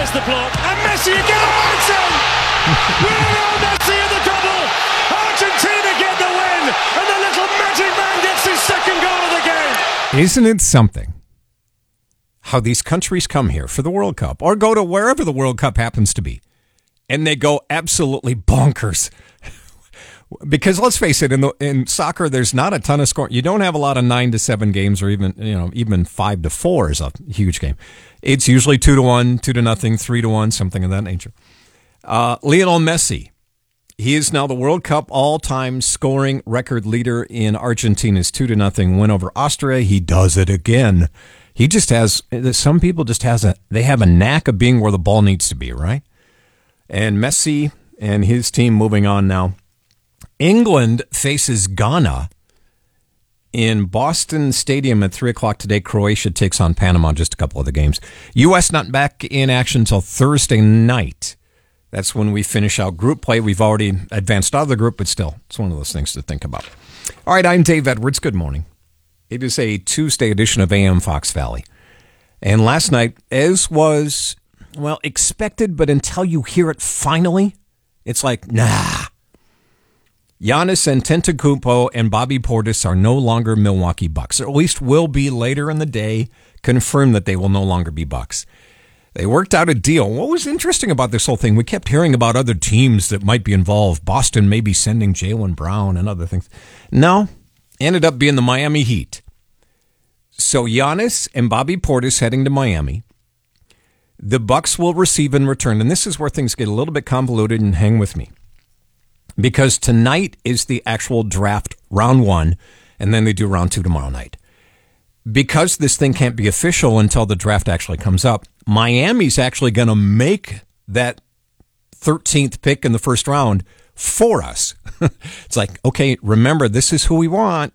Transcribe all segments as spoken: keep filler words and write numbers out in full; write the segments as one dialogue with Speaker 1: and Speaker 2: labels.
Speaker 1: past the block, and Messi again, oh, it's in! Lionel Messi in the double! Argentina get the win, and the little magic man gets his second goal of the game!
Speaker 2: Isn't it something how these countries come here for the World Cup, or go to wherever the World Cup happens to be, and they go absolutely bonkers? Because let's face it, in the in soccer, there's not a ton of scoring. You don't have a lot of nine to seven games, or even you know even five to four is a huge game. It's usually two to one, two to nothing, three to one, something of that nature. Uh, Lionel Messi, he is now the World Cup all-time scoring record leader in Argentina's two to nothing win over Austria. He does it again. He just has. Some people just has a. They have a knack of being where the ball needs to be, right? And Messi and his team moving on now. England faces Ghana in Boston Stadium at three o'clock today. Croatia takes on Panama, just a couple of the games. U S not back in action until Thursday night. That's when we finish out group play. We've already advanced out of the group, but still, it's one of those things to think about. All right, I'm Dave Edwards. Good morning. It is a Tuesday edition of A M Fox Valley. And last night, as was, well, expected, but until you hear it finally, it's like, nah. Giannis Antetokounmpo and Bobby Portis are no longer Milwaukee Bucks, or at least will be later in the day, confirmed that they will no longer be Bucks. They worked out a deal. What was interesting about this whole thing, we kept hearing about other teams that might be involved. Boston may be sending Jaylen Brown and other things. No, ended up being the Miami Heat. So Giannis and Bobby Portis heading to Miami. The Bucks will receive in return, and this is where things get a little bit convoluted, and hang with me. Because tonight is the actual draft, round one, and then they do round two tomorrow night. Because this thing can't be official until the draft actually comes up, Miami's actually going to make that thirteenth pick in the first round for us. It's like, okay, remember, this is who we want.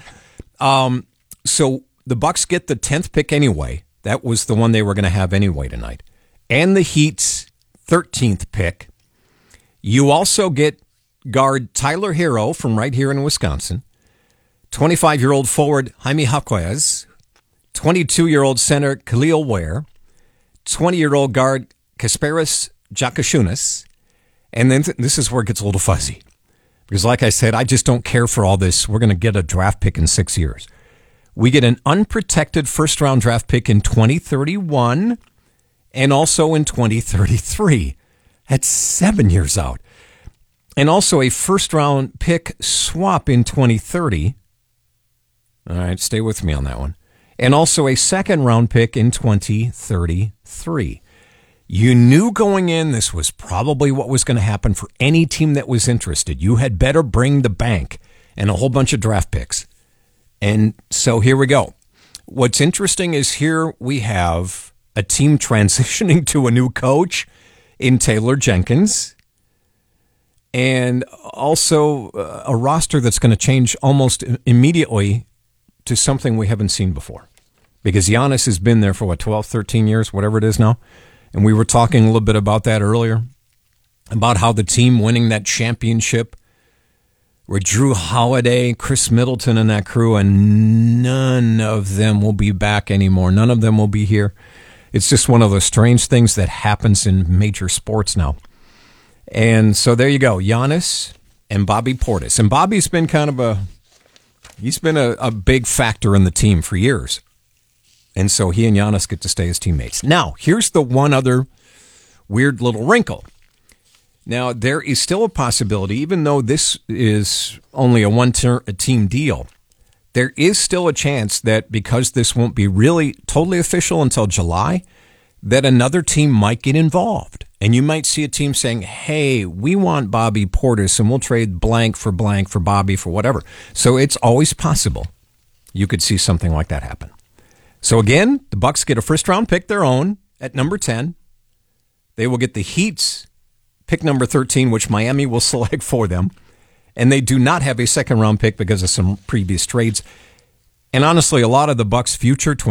Speaker 2: um, so the Bucks get the tenth pick anyway. That was the one they were going to have anyway tonight. And the Heat's thirteenth pick. You also get guard Tyler Hero from right here in Wisconsin, twenty-five-year-old forward Jaime Jaquez, twenty-two-year-old center Khalil Ware, twenty-year-old guard Kasparis Jakashunas, and then th- this is where it gets a little fuzzy. Because like I said, I just don't care for all this. We're going to get a draft pick in six years. We get an unprotected first-round draft pick in twenty thirty-one and also in twenty thirty-three. That's seven years out. And also a first-round pick swap in twenty thirty. All right, stay with me on that one. And also a second-round pick in twenty thirty-three. You knew going in this was probably what was going to happen for any team that was interested. You had better bring the bank and a whole bunch of draft picks. And so here we go. What's interesting is here we have a team transitioning to a new coach in Taylor Jenkins. And also a roster that's going to change almost immediately to something we haven't seen before. Because Giannis has been there for, what, twelve, thirteen years, whatever it is now. And we were talking a little bit about that earlier, about how the team winning that championship with Drew Holiday, Chris Middleton, and that crew, and none of them will be back anymore. None of them will be here. It's just one of those strange things that happens in major sports now. And so there you go, Giannis and Bobby Portis. And Bobby's been kind of a, he's been a, a big factor in the team for years. And so he and Giannis get to stay as teammates. Now, here's the one other weird little wrinkle. Now, there is still a possibility, even though this is only a one-team deal, there is still a chance that because this won't be really totally official until July, that another team might get involved. And you might see a team saying, hey, we want Bobby Portis, and we'll trade blank for blank for Bobby for whatever. So it's always possible you could see something like that happen. So again, the Bucks get a first-round pick, their own, at number ten. They will get the Heat's pick number thirteen, which Miami will select for them. And they do not have a second-round pick because of some previous trades. And honestly, a lot of the Bucks' future